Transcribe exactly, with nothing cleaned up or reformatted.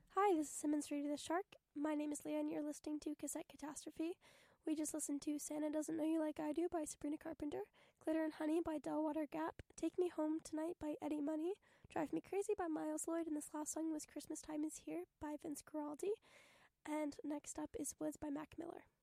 Hi, this is Simmons Ready the Shark. My name is Leah and you're listening to Cassette Catastrophe. We just listened to Santa Doesn't Know You Like I Do by Sabrina Carpenter, Glitter and Honey by Delwater Gap, Take Me Home Tonight by Eddie Money, Drive Me Crazy by Miles Lloyd, and this last song was Christmas Time Is Here by Vince Guaraldi. And next up is Woods by Mac Miller.